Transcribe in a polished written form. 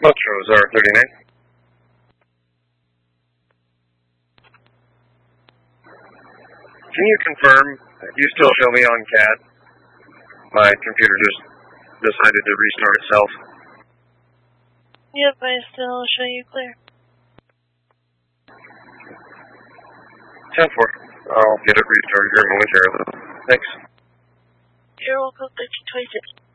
Metros R39. Can you confirm that you still show me on CAD? My computer just decided to restart itself. Yep, I still show you clear. 10-4. I'll get it restarted here momentarily. Thanks. You're welcome. 1326.